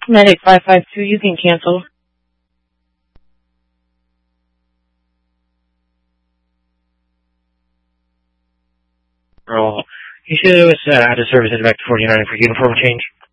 Medic 552, you can cancel. Roll. You should have us out of service at back to 49 for uniform change.